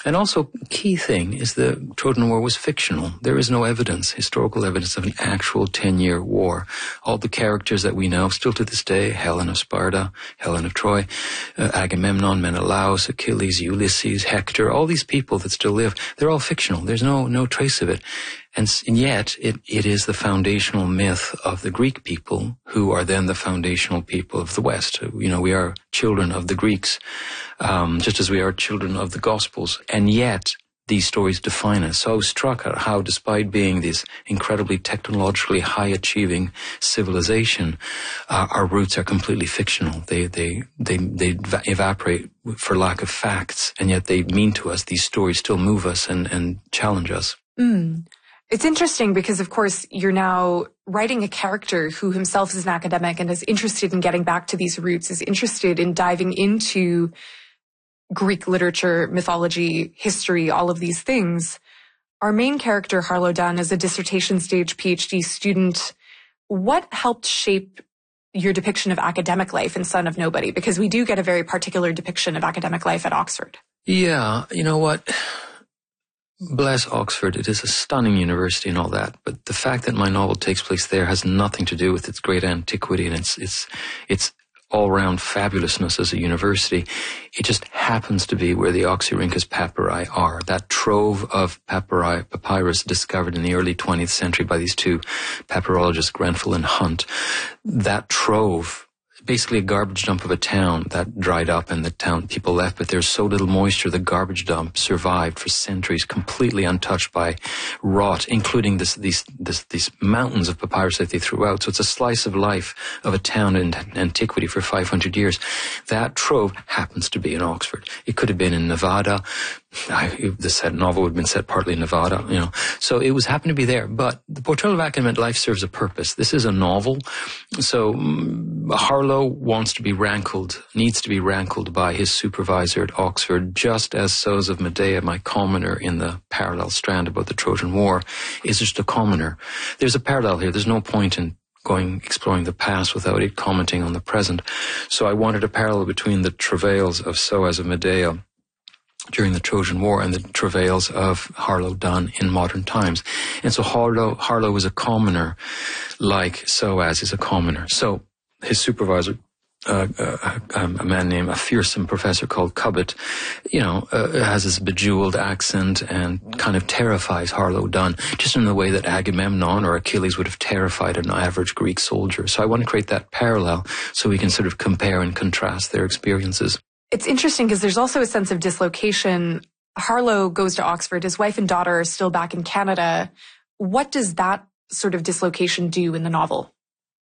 And also, key thing is the Trojan War was fictional. There is no evidence, historical evidence of an actual 10-year war. All the characters that we know, still to this day, Helen of Sparta, Helen of Troy, Agamemnon, Menelaus, Achilles, Ulysses, Hector, all these people that still live, they're all fictional. There's no trace of it. And yet, it is the foundational myth of the Greek people, who are then the foundational people of the West. You know, we are children of the Greeks, just as we are children of the Gospels. And yet, these stories define us. So I was struck at how, despite being this incredibly technologically high-achieving civilization, our roots are completely fictional. They evaporate for lack of facts, and yet they mean to us. These stories still move us and challenge us. Mm. It's interesting because, of course, you're now writing a character who himself is an academic and is interested in getting back to these roots, is interested in diving into Greek literature, mythology, history, all of these things. Our main character, Harlow Dunn, is a dissertation stage PhD student. What helped shape your depiction of academic life in Son of Nobody? Because we do get a very particular depiction of academic life at Oxford. Yeah, you know what? Bless Oxford, it is a stunning university and all that, but the fact that my novel takes place there has nothing to do with its great antiquity and its all-round fabulousness as a university. It just happens to be where the Oxyrhynchus papyri are, that trove of papyrus discovered in the early 20th century by these two papyrologists, Grenfell and Hunt. That trove, basically a garbage dump of a town that dried up and the town people left, but there's so little moisture, the garbage dump survived for centuries, completely untouched by rot, including these mountains of papyrus that they threw out. So it's a slice of life of a town in antiquity for 500 years. That trove happens to be in Oxford. It could have been in Nevada. This novel would have been set partly in Nevada, you know. So it was happened to be there. But the portrayal of academic life serves a purpose. This is a novel. So Harlow needs to be rankled by his supervisor at Oxford, just as Sows of Medea, my commoner in the parallel strand about the Trojan War, is just a commoner. There's a parallel here. There's no point in exploring the past without it commenting on the present. So I wanted a parallel between the travails of Sows of Medea during the Trojan War and the travails of Harlow Dunn in modern times. And so Harlow is a commoner like Soas is a commoner. So his supervisor, a fearsome professor called Cubbett, has this bejeweled accent and kind of terrifies Harlow Dunn, just in the way that Agamemnon or Achilles would have terrified an average Greek soldier. So I want to create that parallel so we can sort of compare and contrast their experiences. It's interesting because there's also a sense of dislocation. Harlow goes to Oxford. His wife and daughter are still back in Canada. What does that sort of dislocation do in the novel?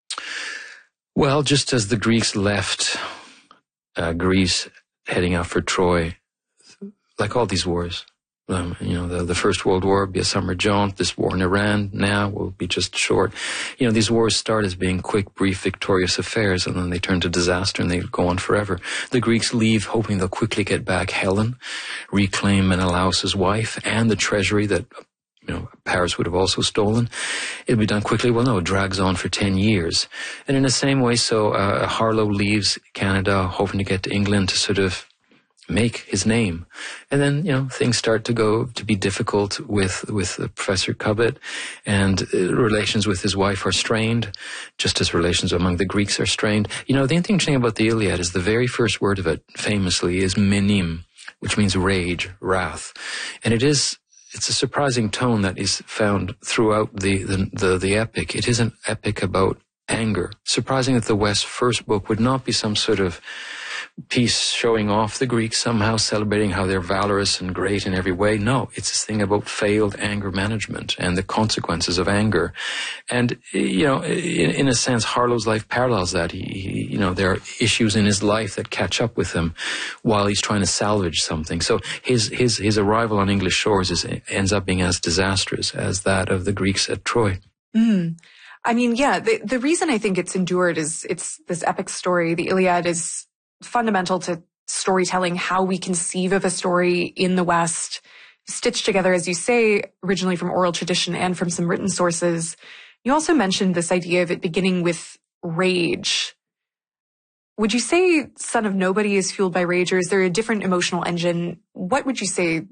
Well, just as the Greeks left Greece heading out for Troy, like all these wars, the First World War will be a summer jaunt. This war in Iran now will be just short. These wars start as being quick, brief, victorious affairs, and then they turn to disaster and they go on forever. The Greeks leave hoping they'll quickly get back Helen, reclaim Menelaus' wife, and the treasury that Paris would have also stolen. It'll be done quickly. Well, no, it drags on for 10 years. And in the same way, Harlow leaves Canada hoping to get to England to sort of make his name. And then, things start to be difficult with Professor Cubbett, and relations with his wife are strained, just as relations among the Greeks are strained. The interesting thing about the Iliad is the very first word of it, famously, is menim, which means rage, wrath. And it's a surprising tone that is found throughout the epic. It is an epic about anger. Surprising that the West's first book would not be some sort of piece showing off the Greeks, somehow celebrating how they're valorous and great in every way. No, it's this thing about failed anger management and the consequences of anger. And, in a sense, Harlow's life parallels that. There are issues in his life that catch up with him while he's trying to salvage something. So his arrival on English shores ends up being as disastrous as that of the Greeks at Troy. Mm. I mean, yeah, the reason I think it's endured is it's this epic story. The Iliad is fundamental to storytelling, how we conceive of a story in the West, stitched together, as you say, originally from oral tradition and from some written sources. You also mentioned this idea of it beginning with rage. Would you say Son of Nobody is fueled by rage, or is there a different emotional engine? What would you say